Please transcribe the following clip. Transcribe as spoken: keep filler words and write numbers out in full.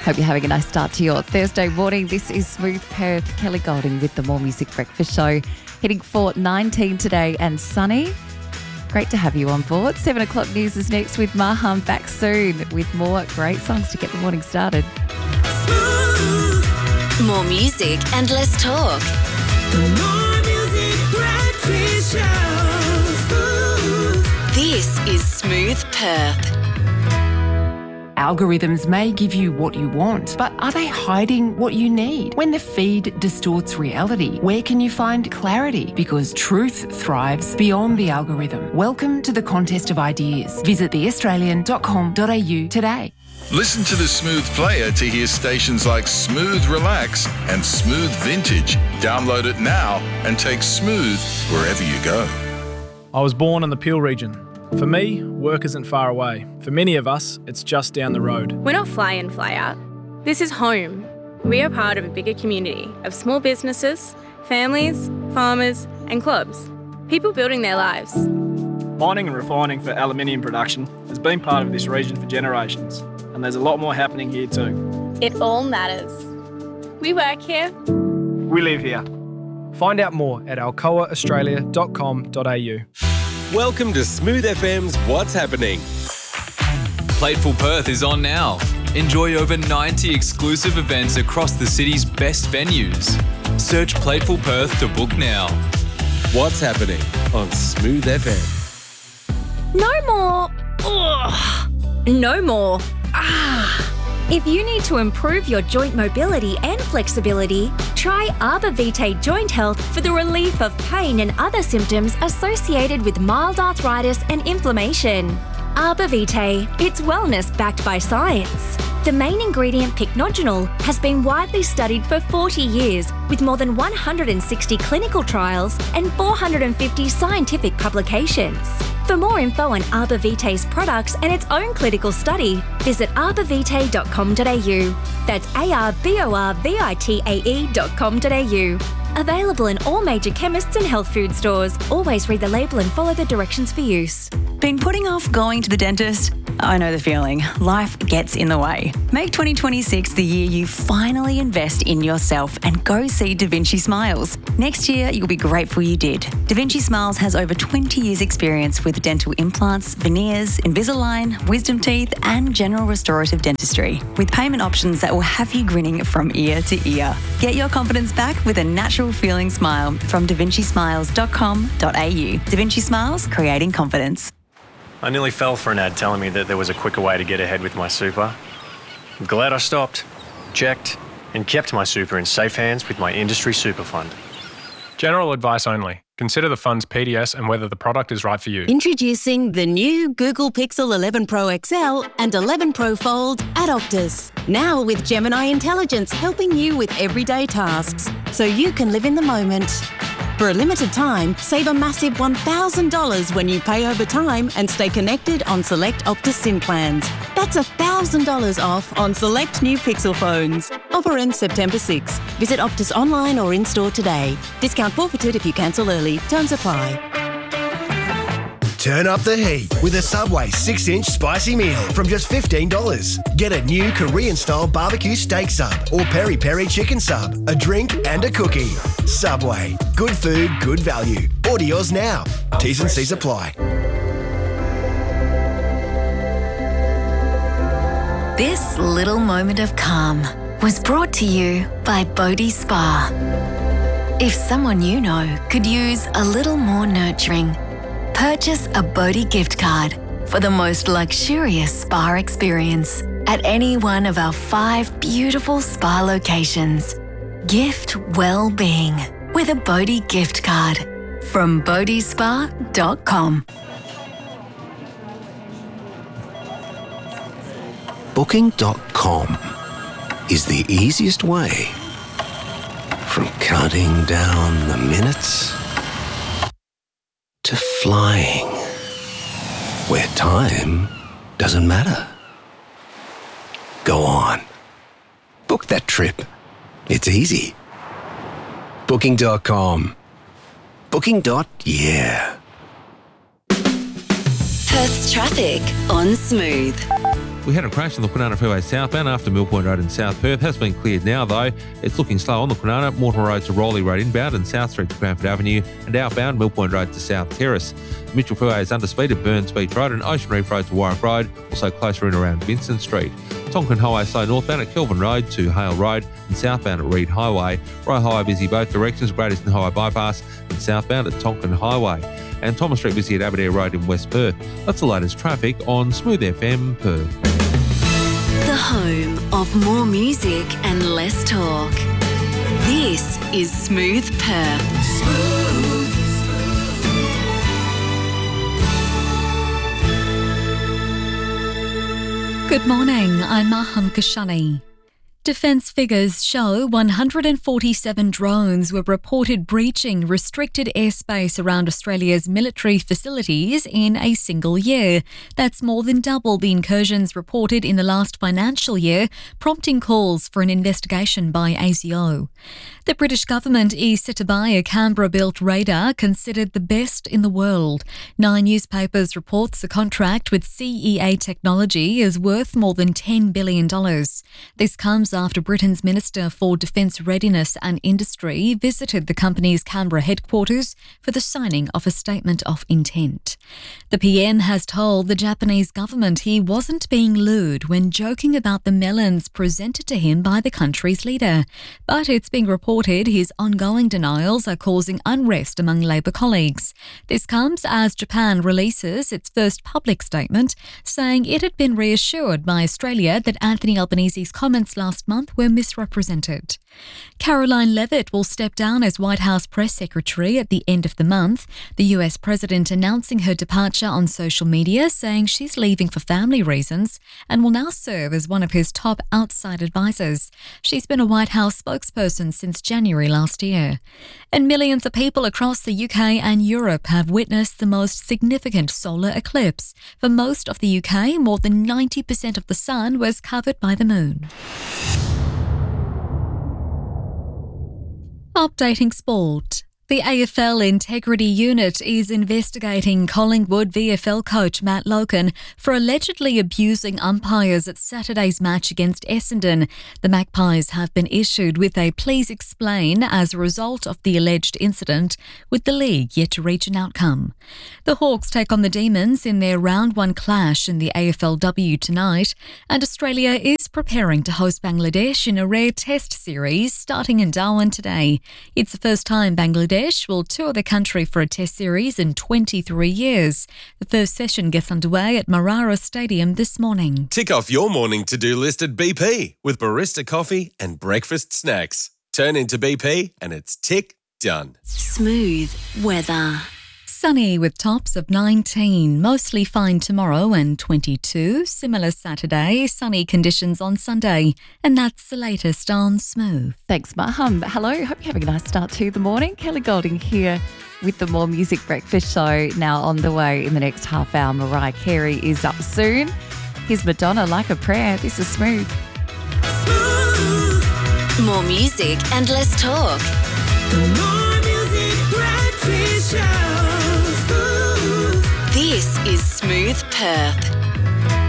Hope you're having a nice start to your Thursday morning. This is Smooth Perth. Kelly Golding with the More Music Breakfast Show. Hitting for nineteen today and sunny. Great to have you on board. Seven o'clock news is next with Maham back soon with more great songs to get the morning started. Smooth. More music and less talk. The More Music Breakfast Show. Smooth. This is Smooth Perth. Algorithms may give you what you want, but are they hiding what you need? When the feed distorts reality, where can you find clarity? Because truth thrives beyond the algorithm. Welcome to the contest of ideas. Visit the australian dot com dot a u today. Listen to the Smooth Player to hear stations like Smooth Relax and Smooth Vintage. Download it now and take Smooth wherever you go. I was born in the Peel region. For me, work isn't far away. For many of us, it's just down the road. We're not fly in, fly out. This is home. We are part of a bigger community of small businesses, families, farmers and clubs. People building their lives. Mining and refining for aluminium production has been part of this region for generations, and there's a lot more happening here too. It all matters. We work here. We live here. Find out more at alcoa australia dot com dot a u. Welcome to Smooth F M's What's Happening. Plateful Perth is on now. Enjoy over ninety exclusive events across the city's best venues. Search Plateful Perth to book now. What's Happening on Smooth F M. No more. Ugh. No more. Ah. If you need to improve your joint mobility and flexibility, try Arbor Vitae Joint Health for the relief of pain and other symptoms associated with mild arthritis and inflammation. Arbor Vitae, it's wellness backed by science. The main ingredient, pycnogenol, has been widely studied for forty years with more than one hundred sixty clinical trials and four hundred fifty scientific publications. For more info on Arbor Vitae's products and its own clinical study, visit arbor vitae dot com dot a u. That's A R B O R V I T A E dot com dot a u. Available in all major chemists and health food stores. Always read the label and follow the directions for use. Been putting off going to the dentist? I know the feeling. Life gets in the way. Make twenty twenty-six the year you finally invest in yourself and go see Da Vinci Smiles. Next year, you'll be grateful you did. Da Vinci Smiles has over twenty years experience with dental implants, veneers, Invisalign, wisdom teeth and general restorative dentistry, with payment options that will have you grinning from ear to ear. Get your confidence back with a natural feeling smile from da vinci smiles dot com dot a u. Da Vinci Smiles, creating confidence. I nearly fell for an ad telling me that there was a quicker way to get ahead with my super. I'm glad I stopped, checked, and kept my super in safe hands with my industry super fund. General advice only. Consider the fund's P D S and whether the product is right for you. Introducing the new Google Pixel eleven Pro X L and eleven Pro Fold at Optus. Now with Gemini Intelligence helping you with everyday tasks so you can live in the moment. For a limited time, save a massive one thousand dollars when you pay over time and stay connected on select Optus SIM plans. That's one thousand dollars off on select new Pixel phones. Offer ends September sixth. Visit Optus online or in-store today. Discount forfeited if you cancel early. Terms apply. Turn up the heat with a Subway six inch spicy meal from just fifteen dollars. Get a new Korean-style barbecue steak sub or peri-peri chicken sub, a drink and a cookie. Subway. Good food, good value. Order yours now. T's and C's apply. This little moment of calm was brought to you by Bodhi Spa. If someone you know could use a little more nurturing, purchase a Bodhi gift card for the most luxurious spa experience at any one of our five beautiful spa locations. Gift well-being with a Bodhi gift card from bodhi spa dot com. Booking dot com is the easiest way from counting down the minutes to flying, where time doesn't matter. Go on. Book that trip. It's easy. Booking dot com. Booking. Yeah. Perth's traffic on Smooth. We had a crash on the Kwinana Freeway southbound after Mill Point Road in South Perth. Has been cleared now though. It's looking slow on the Kwinana, Mortimer Road to Rowley Road inbound and South Street to Cranford Avenue and outbound Mill Point Road to South Terrace. Mitchell Freeway is under speed at Burns Beach Road and Ocean Reef Road to Warwick Road, also closer in around Vincent Street. Tonkin Highway slow northbound at Kelvin Road to Hale Road and southbound at Reed Highway. Roy Highway busy both directions, Great Eastern Highway bypass and southbound at Tonkin Highway. And Thomas Street busy at Aberdare Road in West Perth. That's the latest traffic on Smooth F M Perth. The home of more music and less talk. This is Smooth Perth. Smooth. Good morning, I'm Maham Kashani. Defence figures show one hundred forty-seven drones were reported breaching restricted airspace around Australia's military facilities in a single year. That's more than double the incursions reported in the last financial year, prompting calls for an investigation by A S I O. The British government is set to buy a Canberra-built radar considered the best in the world. Nine newspapers reports the contract with C E A Technology is worth more than ten billion dollars. This comes after Britain's Minister for Defence Readiness and Industry visited the company's Canberra headquarters for the signing of a statement of intent. The P M has told the Japanese government he wasn't being lewd when joking about the melons presented to him by the country's leader. But it's being reported his ongoing denials are causing unrest among Labour colleagues. This comes as Japan releases its first public statement, saying it had been reassured by Australia that Anthony Albanese's comments last month were misrepresented. Caroline Leavitt will step down as White House press secretary at the end of the month, the U S president announcing her departure on social media, saying she's leaving for family reasons and will now serve as one of his top outside advisors. She's been a White House spokesperson since January last year. And millions of people across the U K and Europe have witnessed the most significant solar eclipse. For most of the U K, more than ninety percent of the sun was covered by the moon. Updating sport. The A F L Integrity Unit is investigating Collingwood V F L coach Matt Logan for allegedly abusing umpires at Saturday's match against Essendon. The Magpies have been issued with a please explain as a result of the alleged incident, with the league yet to reach an outcome. The Hawks take on the Demons in their round one clash in the A F L W tonight, and Australia is preparing to host Bangladesh in a rare test series starting in Darwin today. It's the first time Bangladesh will tour the country for a test series in twenty-three years. The first session gets underway at Marara Stadium this morning. Tick off your morning to-do list at B P with barista coffee and breakfast snacks. Turn into B P and it's tick done. Smooth weather. Sunny with tops of nineteen, mostly fine tomorrow and twenty-two. Similar Saturday, sunny conditions on Sunday. And that's the latest on Smooth. Thanks, Maham. Hello, hope you're having a nice start to the morning. Kelly Golding here with the More Music Breakfast Show now on the way in the next half hour. Mariah Carey is up soon. Here's Madonna, Like a Prayer. This is Smooth. Smooth. More music and less talk. The More Music Breakfast Show. This is Smooth Perth.